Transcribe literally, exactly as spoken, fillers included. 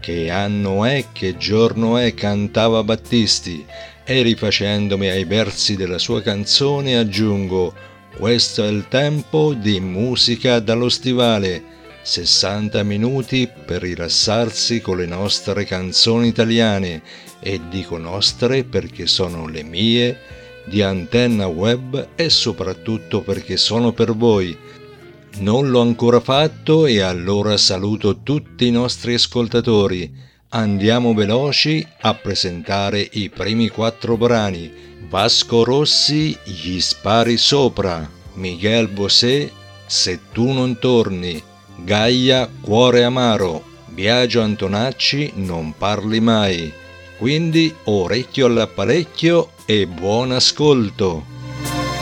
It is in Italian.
Che anno è, che giorno è, cantava Battisti, e rifacendomi ai versi della sua canzone aggiungo: questo è il tempo di musica dallo stivale, sessanta minuti per rilassarsi con le nostre canzoni italiane, e dico nostre perché sono le mie, di Antenna Web, e soprattutto perché sono per voi. Non l'ho ancora fatto e allora saluto tutti i nostri ascoltatori. Andiamo veloci a presentare i primi quattro brani. Vasco Rossi, Gli spari sopra. Miguel Bosé, Se tu non torni. Gaia, Cuore amaro. Biagio Antonacci, Non parli mai. Quindi orecchio all'apparecchio e buon ascolto.